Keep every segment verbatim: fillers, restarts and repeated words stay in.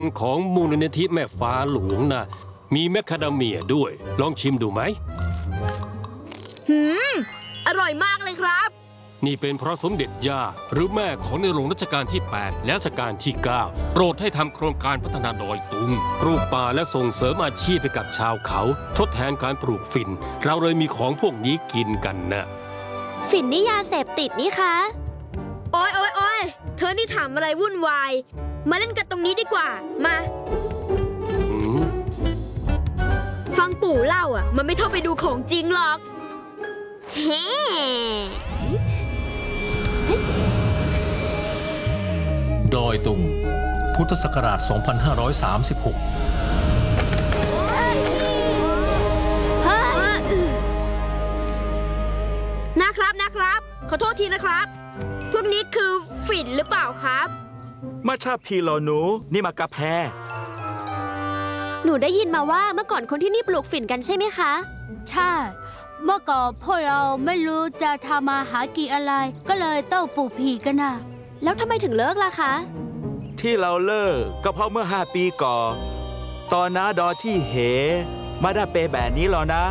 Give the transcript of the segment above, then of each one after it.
ของมูลนิธิแม่ฟ้าหลวงนะมีแมคคาเดเมียด้วยลองชิมดูไหมหืมอร่อยมากเลยครับนี่เป็นเพราะสมเด็จย่าหรือแม่ของในหลวงรัชกาลที่แปดและรัชกาลที่เก้าโปรดให้ทำโครงการพัฒนาดอยตุงปลูกป่าและส่งเสริมอาชีพให้กับชาวเขาทดแทนการปลูกฝิ่นเราเลยมีของพวกนี้กินกันนะฝิ่นนี่ยาเสพติดนี่คะโอ๊ยโอ๊ยโอ๊ยเธอนี่ถามอะไรวุ่นวายมาเล่นกันตรงนี้ดีกว่ามาฟังปู่เล่าอ่ะมันไม่เท่าไปดูของจริงหรอกเฮ้ดอยตุงพุทธศักราช สองพันห้าร้อยสามสิบหกนะครับนะครับขอโทษทีนะครับพวกนี้คือฝิ่นหรือเปล่าครับมาชาพีโลหนูนี่มากาแฟหนูได้ยินมาว่าเมื่อก่อนคนที่นี่ปลูกฝิ่นกันใช่ไหมคะใช่เมื่อก่อนพวกเราไม่รู้จะทำมาหากินอะไรก็เลยต้องปลูกผีกันนะแล้วทำไมถึงเลิกล่ะคะที่เราเลิกก็เพราะเมื่อห้าปีก่อนตอนน้าดอที่เหมาได้เปแบบนี้หรอนะ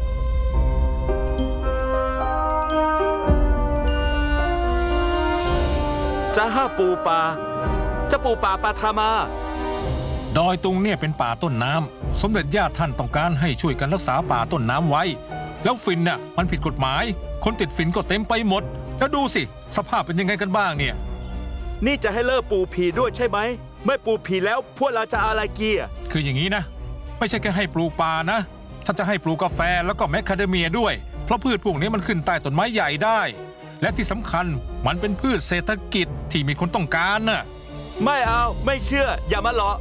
จะห้าปูปลาจะปูปลาปลาทามาดอยตุงเนี่ยเป็นป่าต้นน้ำสมเด็จย่าท่านต้องการให้ช่วยกันรักษาป่าต้นน้ำไว้แล้วฝิ่นน่ะมันผิดกฎหมายคนติดฝิ่นก็เต็มไปหมดแล้วดูสิสภาพเป็นยังไงกันบ้างเนี่ยนี่จะให้เลิกปูผีด้วยใช่ไหมไม่ปูผีแล้วพวกเราจะอะไรเกียร์คืออย่างนี้นะไม่ใช่แค่ให้ปลูกป่านะท่านจะให้ปลูกกาแฟแล้วก็แมคคาเดเมียด้วยเพราะพืชพวกนี้มันขึ้นใต้ต้นไม้ใหญ่ได้และที่สำคัญมันเป็นพืชเศรษฐกิจที่มีคนต้องการน่ะไม่เอาไม่เชื่ออย่ามาหลอก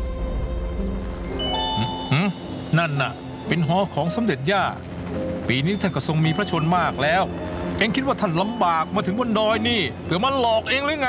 นั่นน่ะเป็นหอของสมเด็จย่าปีนี้ท่านก็ทรงมีพระชนมากแล้วเอ็งคิดว่าท่านลำบากมาถึงบนดอยนี่เผื่อมันหลอกเองหรือไง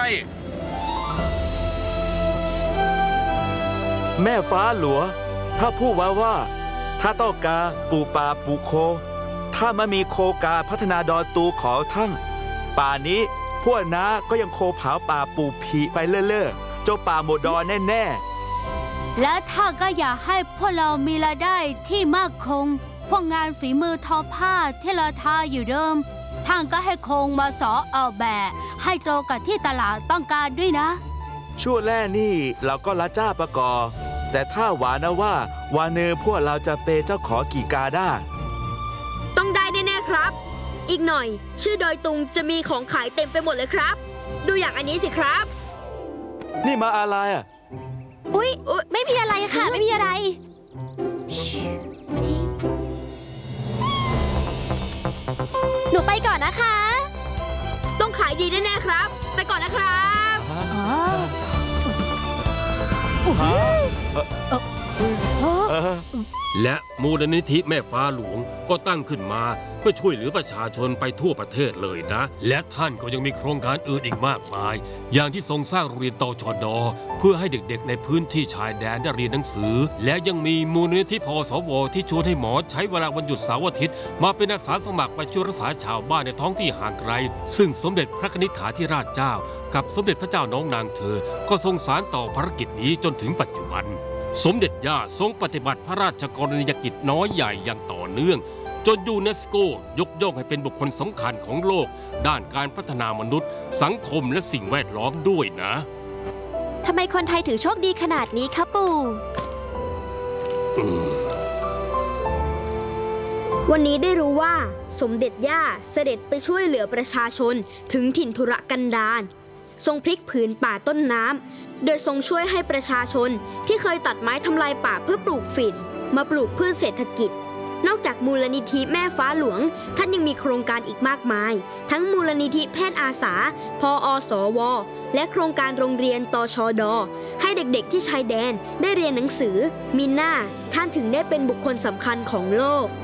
แม่ฟ้าหลวงถ้าพูดว่าว่าถ้าต้องการปลูกป่าปลูกโคถ้าไม่มีโคกาพัฒนาดอยตูขอทั้งป่านี้พวกน้าก็ยังโคเผาป่าปลูกผีไปเรื่อยๆเจ้าป่าหมดดอยแน่ๆและถ้าก็อยากให้พวกเรามีรายได้ที่มากคงพวกงานฝีมือทอผ้าที่เราทาอยู่เดิมท่านก็ให้คงมาสอออกแบบให้ตรงกับที่ตลาดต้องการด้วยนะช่วงแรกนี่เราก็ละจ้าประกอบแต่ถ้าหวานนะว่าวันหนึ่งพวกเราจะเปเจ้าขอกี่กาได้ต้องได้แน่ๆครับอีกหน่อยชื่อดอยตุงจะมีของขายเต็มไปหมดเลยครับดูอย่างอันนี้สิครับนี่มาอะไรอ่ะอุ๊ยไม่มีอะไรค่ะไม่มีอะไรหนูไปก่อนนะคะต้องขายดีแน่ๆครับไปก่อนนะครับและมูลนิธิแม่ฟ้าหลวงก็ตั้งขึ้นมาเพื่อช่วยเหลือประชาชนไปทั่วประเทศเลยนะและท่านก็ยังมีโครงการอื่นอีกมากมายอย่างที่ทรงสร้างโรงเรียนตชด.เพื่อให้เด็กๆในพื้นที่ชายแดนได้เรียนหนังสือและยังมีมูลนิธิพสวที่ชวนให้หมอใช้เวลาวันหยุดเสาร์อาทิตย์มาเป็นอาสาสมัครไปช่วยรักษาชาวบ้านในท้องที่ห่างไกลซึ่งสมเด็จพระนิธิฐาธิราชเจ้ากับสมเด็จพระเจ้าน้องนางเธอก็ทรงสานต่อภารกิจนี้จนถึงปัจจุบันสมเด็จย่าทรงปฏิบัติพระราชกรณียกิจน้อยใหญ่อย่างต่อเนื่องจนยูเนสโกยกย่องให้เป็นบุคคลสำคัญของโลกด้านการพัฒนามนุษย์สังคมและสิ่งแวดล้อมด้วยนะทำไมคนไทยถึงโชคดีขนาดนี้คะปู่วันนี้ได้รู้ว่าสมเด็จย่าเสด็จไปช่วยเหลือประชาชนถึงถิ่นทุรกันดารทรงพลิกผืนป่าต้นน้ำโดยทรงช่วยให้ประชาชนที่เคยตัดไม้ทำลายป่าเพื่อปลูกฝิ่นมาปลูกพืชเศรษฐกิจนอกจากมูลนิธิแม่ฟ้าหลวงท่านยังมีโครงการอีกมากมายทั้งมูลนิธิแพทย์อาสาพอสวและโครงการโรงเรียนตชด.ให้เด็กๆที่ชายแดนได้เรียนหนังสือมีหน้าท่านถึงได้เป็นบุคคลสำคัญของโลก